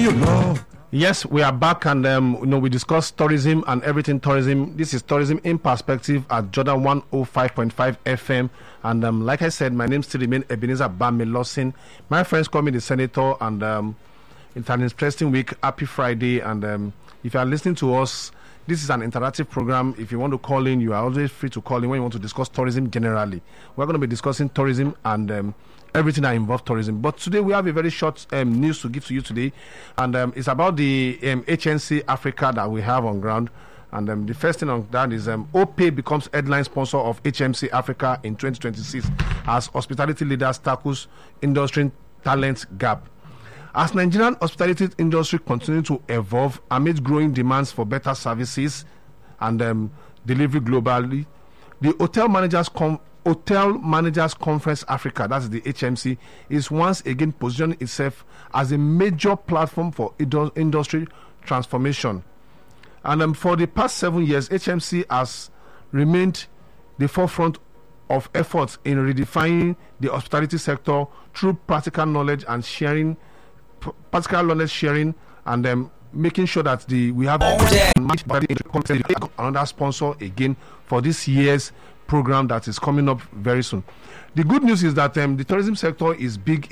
you love. Yes, we are back, and we discuss tourism and everything tourism. This is Tourism in Perspective at Jordan 105.5 FM, and like I said, my name still remains Ebenezer Bamilosin. My friends call me the Senator, and it's an interesting week. Happy Friday, and if you are listening to us, this is an interactive program. If you want to call in, you are always free to call in when you want to discuss tourism generally. We're going to be discussing tourism and everything that involves tourism. But today we have a very short news to give to you today, and it's about the HNC Africa that we have on ground. And the first thing on that is OPay becomes headline sponsor of HMC Africa in 2026 as hospitality leaders tackles industry talent gap. As Nigerian hospitality industry continues to evolve amid growing demands for better services and delivery globally, the Hotel Managers Conference Africa, that's the HMC, is once again positioning itself as a major platform for industry transformation. And for the past 7 years, HMC has remained the forefront of efforts in redefining the hospitality sector through practical knowledge sharing, and making sure that we have another sponsor again for this year's program that is coming up very soon. The good news is that the tourism sector is big